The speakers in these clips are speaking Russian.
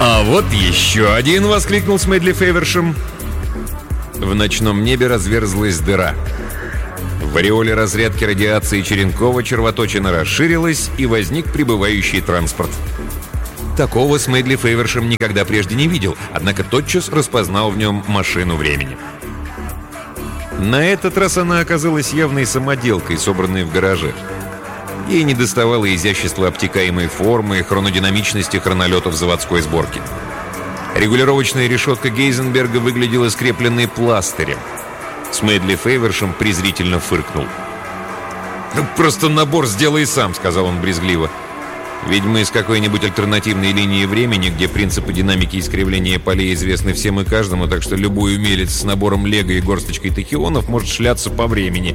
«А вот еще один!» — воскликнул Смедли Фейвершем. В ночном небе разверзлась дыра. В ореоле разрядки радиации Черенкова червоточина расширилась, и возник прибывающий транспорт. Такого Смедли Фейвершем никогда прежде не видел, однако тотчас распознал в нем машину времени. На этот раз она оказалась явной самоделкой, собранной в гараже. Ей недоставало изящества обтекаемой формы и хронодинамичности хронолетов заводской сборки. Регулировочная решетка Гейзенберга выглядела скрепленной пластырем. Смедли Фейвершем презрительно фыркнул. «Просто набор сделай сам», — сказал он брезгливо. «Видимо, из какой-нибудь альтернативной линии времени, где принципы динамики искривления полей известны всем и каждому, так что любой умелец с набором лего и горсточкой тахионов может шляться по времени».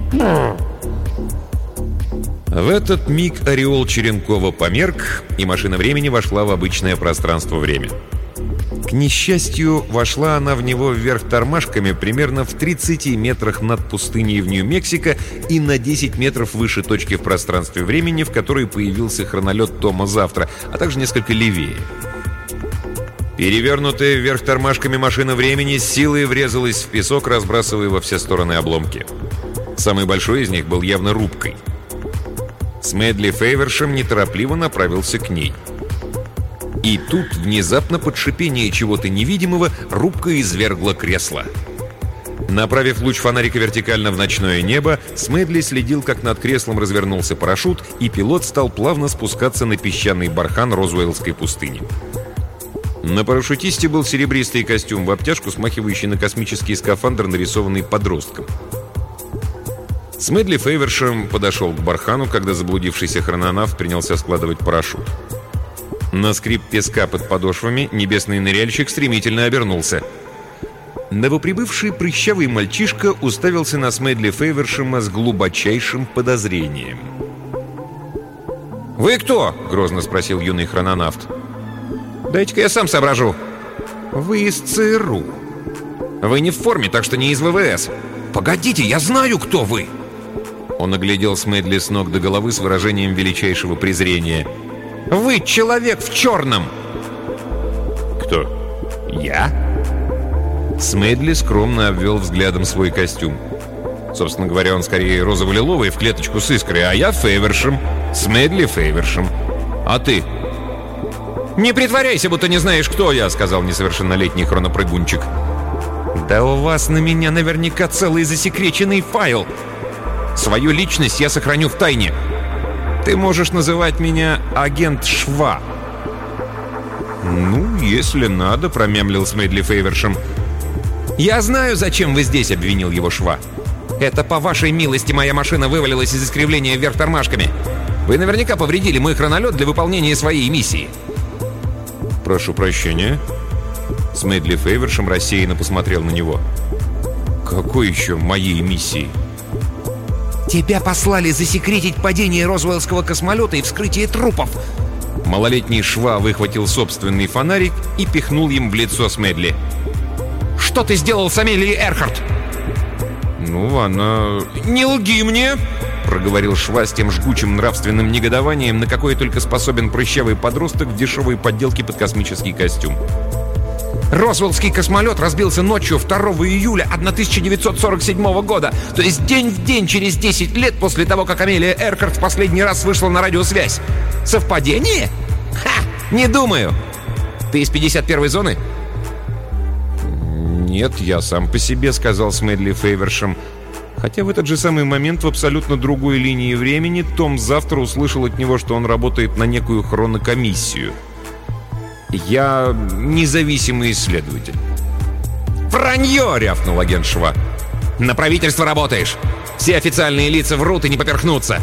В этот миг ореол Черенкова померк, и машина времени вошла в обычное пространство-время. К несчастью, вошла она в него вверх тормашками примерно в 30 метрах над пустыней в Нью-Мексико и на 10 метров выше точки в пространстве-времени, в которой появился хронолет Тома завтра, а также несколько левее. Перевернутая вверх тормашками машина времени с силой врезалась в песок, разбрасывая во все стороны обломки. Самый большой из них был явно рубкой. Смедли Фейвершем неторопливо направился к ней. И тут, внезапно под шипение чего-то невидимого, рубка извергла кресло. Направив луч фонарика вертикально в ночное небо, Смедли следил, как над креслом развернулся парашют, и пилот стал плавно спускаться на песчаный бархан Розуэллской пустыни. На парашютисте был серебристый костюм в обтяжку, смахивающий на космический скафандр, нарисованный подростком. Смедли Фейвершем подошел к бархану, когда заблудившийся хрононавт принялся складывать парашют. На скрип песка под подошвами небесный ныряльщик стремительно обернулся. Новоприбывший прыщавый мальчишка уставился на Смедли Фейвершема с глубочайшим подозрением. «Вы кто?» — грозно спросил юный хрононавт. «Дайте-ка я сам соображу». «Вы из ЦРУ. Вы не в форме, так что не из ВВС». «Погодите, я знаю, кто вы!» Он оглядел Смедли с ног до головы с выражением величайшего презрения. «Вы человек в черном!» «Кто? Я?» Смедли скромно обвел взглядом свой костюм. Собственно говоря, он скорее розово-лиловый в клеточку с искрой, а я Фейвершем, Смедли Фейвершем. А ты? «Не притворяйся, будто не знаешь, кто я», — сказал несовершеннолетний хронопрыгунчик. «Да у вас на меня наверняка целый засекреченный файл. Свою личность я сохраню в тайне. Ты можешь называть меня агент Шва». «Ну, если надо», — промямлил Смедли Фейвершем. «Я знаю, зачем вы здесь», — обвинил его Шва. «Это по вашей милости моя машина вывалилась из искривления вверх тормашками. Вы наверняка повредили мой хронолет для выполнения своей миссии». «Прошу прощения». Смедли Фейвершем рассеянно посмотрел на него. «Какой еще моей миссии?» «Тебя послали засекретить падение Розуэллского космолета и вскрытие трупов!» Малолетний Шва выхватил собственный фонарик и пихнул им в лицо Смедли. «Что ты сделал с Амелией Эрхарт?» «Ну, она...» «Не лги мне!» — проговорил Шва с тем жгучим нравственным негодованием, на какое только способен прыщавый подросток в дешевой подделке под космический костюм. Розуэллский космолет разбился ночью 2 июля 1947 года, то есть день в день через 10 лет после того, как Амелия Эрхарт в последний раз вышла на радиосвязь. Совпадение? Ха! Не думаю. Ты из 51-й зоны? «Нет, я сам по себе», — сказал Смедли Фейвершем. Хотя в этот же самый момент в абсолютно другой линии времени Том завтра услышал от него, что он работает на некую хронокомиссию. «Я независимый исследователь». «Вранье!» — рявкнул агент Шва. «На правительство работаешь! Все официальные лица врут и не поперхнутся!»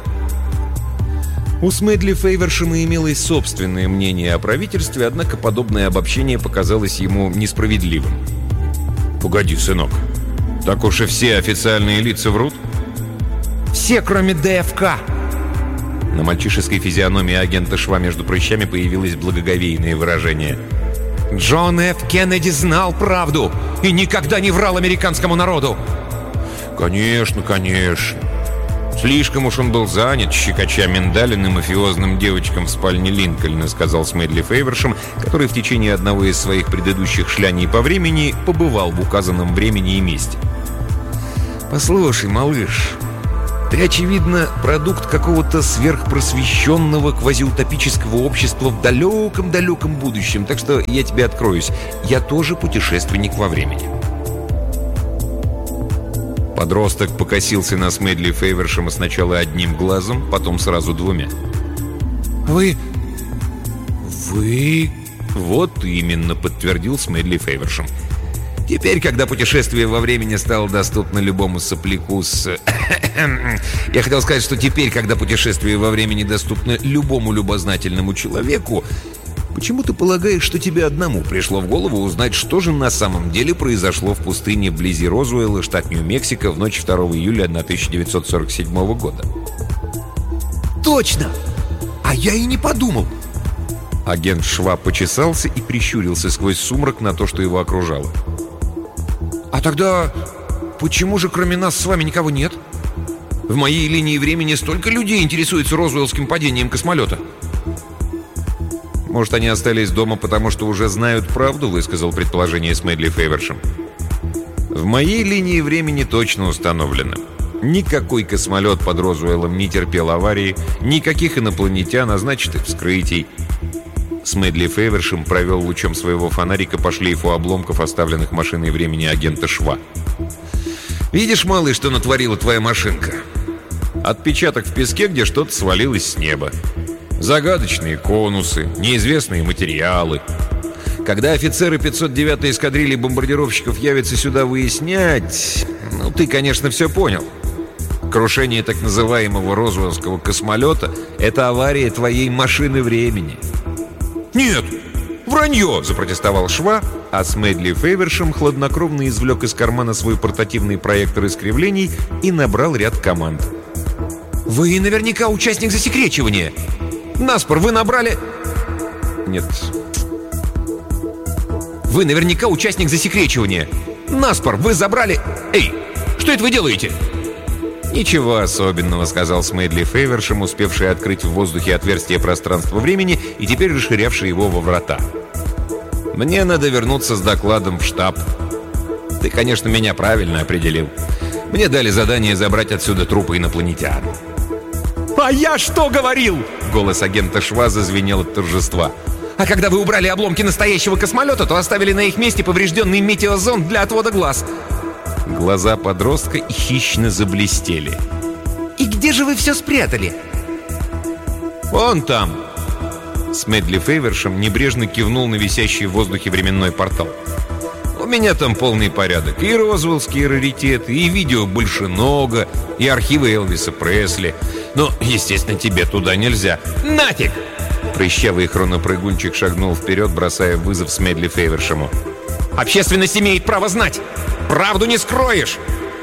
У Смедли Фейвершема имелось собственное мнение о правительстве, однако подобное обобщение показалось ему несправедливым. «Погоди, сынок, так уж и все официальные лица врут?» «Все, кроме ДФК!» На мальчишеской физиономии агента Шва между прыщами появилось благоговейное выражение. «Джон Ф. Кеннеди знал правду и никогда не врал американскому народу!» «Конечно, конечно. «Слишком уж он был занят, щекоча миндалин и мафиозным девочкам в спальне Линкольна», сказал Смедли Фейвершем, который в течение одного из своих предыдущих шляний по времени побывал в указанном времени и месте. «Послушай, малыш, ты, очевидно, продукт какого-то сверхпросвещенного квазиутопического общества в далеком-далеком будущем, так что я тебе откроюсь. Я тоже путешественник во времени». Подросток покосился на Смедли Фейвершема сначала одним глазом, потом сразу двумя. «Вы... «Вот именно», — подтвердил Смедли Фейвершем. «Теперь, когда путешествие во времени стало доступно любому сопляку с... Я хотел сказать, что теперь, когда путешествие во времени доступно любому любознательному человеку, почему ты полагаешь, что тебе одному пришло в голову узнать, что же на самом деле произошло в пустыне вблизи Розуэлла, штат Нью-Мексико, в ночь 2 июля 1947 года?» «Точно! А я и не подумал!» Агент Шва почесался и прищурился сквозь сумрак на то, что его окружало. «А тогда почему же кроме нас с вами никого нет? В моей линии времени столько людей интересуется розуэллским падением космолета». «Может, они остались дома, потому что уже знают правду», — высказал предположение Смедли Фейвершем. «В моей линии времени точно установлено. Никакой космолет под Розуэллом не терпел аварии, никаких инопланетян, а значит и вскрытий». Смедли Фейвершем провел лучом своего фонарика по шлейфу обломков, оставленных машиной времени агента Шва. «Видишь, малый, что натворила твоя машинка?» Отпечаток в песке, где что-то свалилось с неба. Загадочные конусы, неизвестные материалы. Когда офицеры 509-й эскадрильи бомбардировщиков явятся сюда выяснять... Ну, ты, конечно, все понял. Крушение так называемого розуэллского космолета — это авария твоей машины времени». «Нет, вранье!» — запротестовал Шва, а Смедли Фейвершем хладнокровно извлек из кармана свой портативный проектор искривлений и набрал ряд команд. «Вы наверняка участник засекречивания! Наспор, вы набрали...» «Нет». «Вы наверняка участник засекречивания! Наспор, вы забрали... Эй, что это вы делаете?» «Ничего особенного», — сказал Смедли Фейвершем, успевший открыть в воздухе отверстие пространства-времени и теперь расширявший его во врата. «Мне надо вернуться с докладом в штаб. Ты, конечно, меня правильно определил. Мне дали задание забрать отсюда трупы инопланетян». «А я что говорил?» — голос агента Шва зазвенел от торжества. «А когда вы убрали обломки настоящего космолета, то оставили на их месте поврежденный метеозонд для отвода глаз». Глаза подростка хищно заблестели. «И где же вы все спрятали?» «Вон там!» Смедли Фейвершем небрежно кивнул на висящий в воздухе временной портал. «У меня там полный порядок. И розуэллские раритеты, и видео большеного, и архивы Элвиса Пресли. Но, естественно, тебе туда нельзя. Нафиг!» Прыщавый хронопрыгунчик шагнул вперед, бросая вызов Смедли Фейвершему. «Общественность имеет право знать! Правду не скроешь!»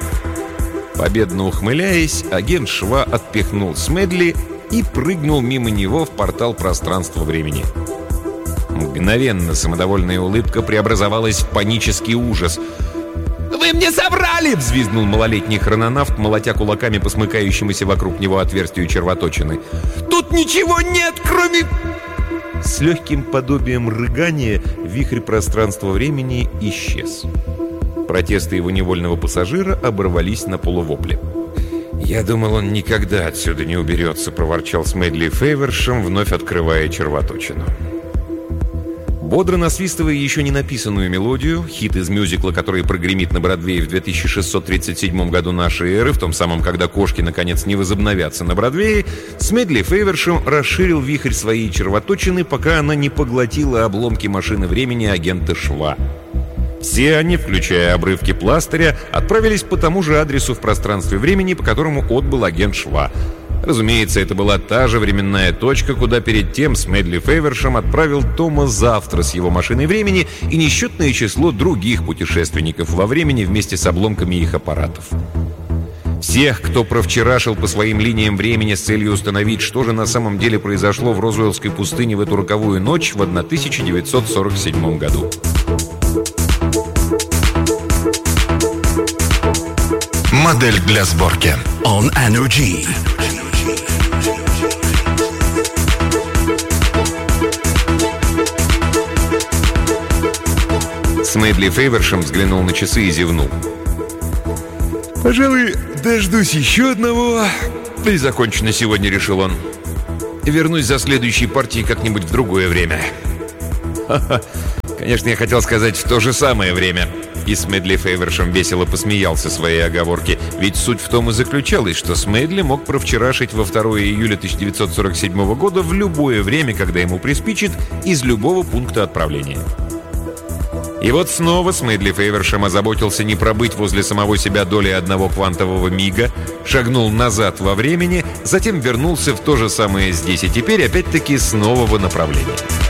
Победно ухмыляясь, агент Шва отпихнул Смедли и прыгнул мимо него в портал пространства-времени. Мгновенно самодовольная улыбка преобразовалась в панический ужас. «Вы мне соврали!» — взвизгнул малолетний хрононавт, молотя кулаками по смыкающемуся вокруг него отверстию червоточины. «Тут ничего нет, кроме...» С легким подобием рыгания вихрь пространства-времени исчез. Протесты его невольного пассажира оборвались на полувопле. «Я думал, он никогда отсюда не уберется», — проворчал Смедли Фейвершем, вновь открывая червоточину. Бодро насвистывая еще не написанную мелодию, хит из мюзикла, который прогремит на Бродвее в 2637 году нашей эры, в том самом, когда кошки наконец не возобновятся на Бродвее, Смедли Фейвершем расширил вихрь своей червоточины, пока она не поглотила обломки машины времени агента Шва. Все они, включая обрывки пластыря, отправились по тому же адресу в пространстве времени, по которому отбыл агент Шва. Разумеется, это была та же временная точка, куда перед тем Смедли Фейвершем отправил Тома завтра с его машиной времени и несчетное число других путешественников во времени вместе с обломками их аппаратов. Всех, кто провчерашил по своим линиям времени с целью установить, что же на самом деле произошло в Розуэллской пустыне в эту роковую ночь в 1947 году. Модель для сборки. On Energy. Смедли Фейвершем взглянул на часы и зевнул. «Пожалуй, дождусь еще одного. И закончу на сегодня», — решил он. «Вернусь за следующей партией как-нибудь в другое время». Ха-ха. Конечно, я хотел сказать «в то же самое время». И Смедли Фейвершем весело посмеялся своей оговорке. Ведь суть в том и заключалась, что Смедли мог провчерашить во 2 июля 1947 года в любое время, когда ему приспичит, из любого пункта отправления. И вот снова Смедли Фейвершем озаботился не пробыть возле самого себя доли одного квантового мига, шагнул назад во времени, затем вернулся в то же самое здесь и теперь, опять-таки с нового направления.